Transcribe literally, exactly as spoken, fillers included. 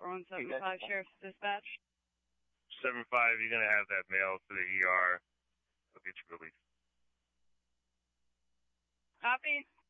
four one seven five, Sheriff's Dispatch. seven five, you're going to have that mail to the E R. They'll get you released. Copy.